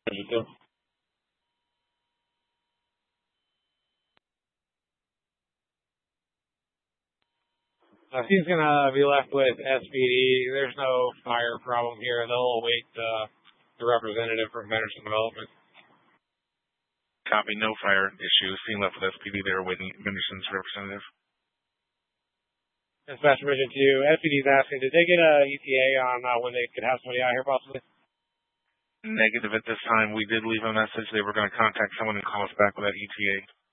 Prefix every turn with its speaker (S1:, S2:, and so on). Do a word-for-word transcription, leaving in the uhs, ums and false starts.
S1: Uh, he's gonna be left with S P D. There's no fire problem here. They'll await uh, the representative from Henderson Development.
S2: Copy, no fire issues. Team left with S P D. They're awaiting Henderson's representative.
S1: Dispatch Mission two. S P D's asking, did they get a E T A on uh, when they could have somebody out here possibly?
S2: Negative at this time. We did leave a message. They were going to contact someone and call us back with that E T A.